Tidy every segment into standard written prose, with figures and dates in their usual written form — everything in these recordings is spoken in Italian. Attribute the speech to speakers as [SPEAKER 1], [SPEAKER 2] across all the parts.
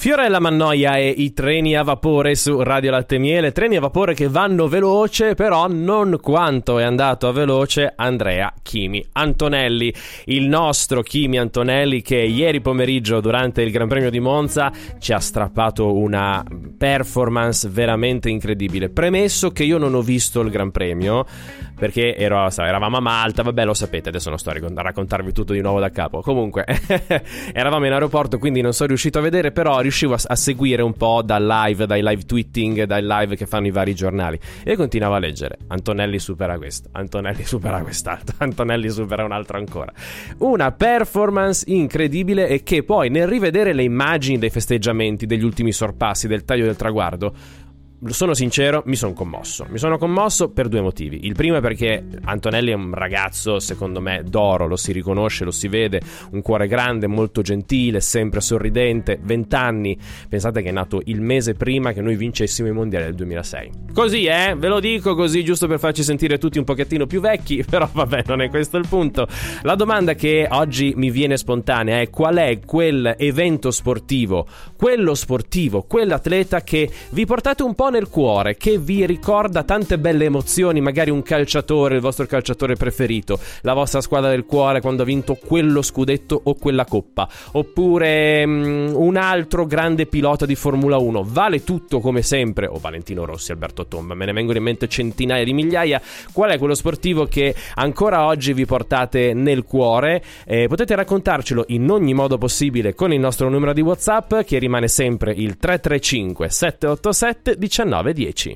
[SPEAKER 1] Fiorella Mannoia e i treni a vapore su Radio Latte e Miele, treni a vapore che vanno veloce, però non quanto è andato a veloce Andrea Kimi Antonelli, il nostro Kimi Antonelli, che ieri pomeriggio durante il Gran Premio di Monza ci ha strappato una performance veramente incredibile. Premesso che io non ho visto il Gran Premio perché eravamo a Malta, vabbè, lo sapete, adesso non sto a raccontarvi tutto di nuovo da capo. Comunque eravamo in aeroporto, quindi non sono riuscito a vedere, però riuscivo a seguire un po' dai live tweeting, dai live che fanno i vari giornali, e continuavo a leggere: Antonelli supera questo, Antonelli supera quest'altro, Antonelli supera un altro ancora. Una performance incredibile, e che poi nel rivedere le immagini dei festeggiamenti, degli ultimi sorpassi, del taglio del traguardo, sono sincero, mi sono commosso per due motivi. Il primo è perché Antonelli è un ragazzo, secondo me, d'oro, lo si riconosce, lo si vede, un cuore grande, molto gentile, sempre sorridente, 20 anni, pensate che è nato il mese prima che noi vincessimo i mondiali del 2006. Così, ve lo dico così, giusto per farci sentire tutti un pochettino più vecchi, però vabbè, non è questo il punto. La domanda che oggi mi viene spontanea è: qual è quel evento sportivo, quell'atleta che vi portate un po' nel cuore, che vi ricorda tante belle emozioni, magari un calciatore, il vostro calciatore preferito, la vostra squadra del cuore quando ha vinto quello scudetto o quella coppa, oppure un altro grande pilota di Formula 1, vale tutto come sempre, o Valentino Rossi, Alberto Tomba, me ne vengono in mente centinaia di migliaia. Qual è quello sportivo che ancora oggi vi portate nel cuore? Potete raccontarcelo in ogni modo possibile con il nostro numero di WhatsApp, che rimane sempre il 335 787 1910.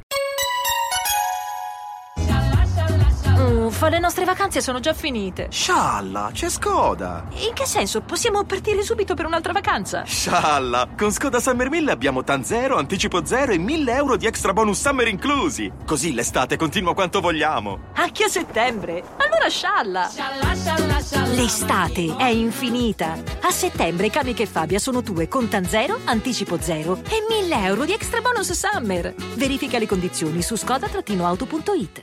[SPEAKER 2] Le nostre vacanze sono già finite.
[SPEAKER 3] Scialla, c'è Skoda.
[SPEAKER 2] In che senso? Possiamo partire subito per un'altra vacanza?
[SPEAKER 3] Scialla, con Skoda Summer 1000 abbiamo TAN 0, anticipo 0 e 1.000 euro di extra bonus summer inclusi. Così l'estate continua quanto vogliamo.
[SPEAKER 2] Anche a settembre? Allora scialla. L'estate è infinita. A settembre Cavic e Fabia sono tue con TAN 0, anticipo 0 e 1.000 euro di extra bonus summer. Verifica le condizioni su skoda-auto.it.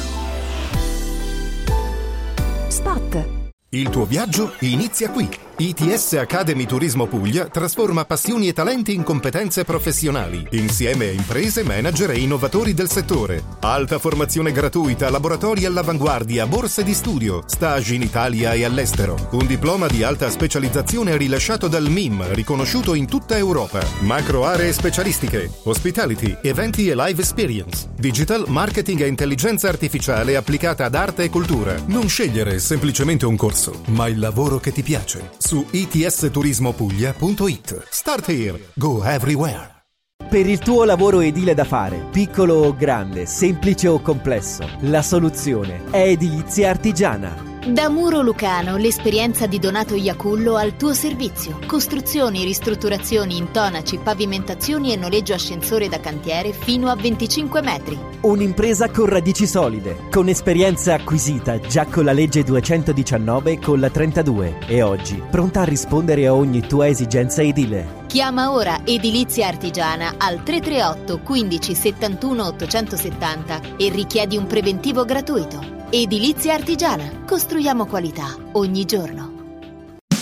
[SPEAKER 2] Spot.
[SPEAKER 4] Il tuo viaggio inizia qui. ITS Academy Turismo Puglia trasforma passioni e talenti in competenze professionali, insieme a imprese, manager e innovatori del settore. Alta formazione gratuita, laboratori all'avanguardia, borse di studio, stage in Italia e all'estero. Un diploma di alta specializzazione rilasciato dal MIM, riconosciuto in tutta Europa. Macro aree specialistiche, hospitality, eventi e live experience, digital, marketing e intelligenza artificiale applicata ad arte e cultura. Non scegliere semplicemente un corso, ma il lavoro che ti piace. Su itsturismopuglia.it. Start here, go everywhere.
[SPEAKER 5] Per il tuo lavoro edile da fare, piccolo o grande, semplice o complesso, la soluzione è Edilizia Artigiana.
[SPEAKER 6] Da Muro Lucano, l'esperienza di Donato Iacullo al tuo servizio. Costruzioni, ristrutturazioni, intonaci, pavimentazioni e noleggio ascensore da cantiere fino a 25 metri.
[SPEAKER 5] Un'impresa con radici solide, con esperienza acquisita già con la legge 219 e con la 32, e oggi pronta a rispondere a ogni tua esigenza edile.
[SPEAKER 6] Chiama ora Edilizia Artigiana al 338 15 71 870 e richiedi un preventivo gratuito. Edilizia Artigiana. Costruiamo qualità ogni giorno.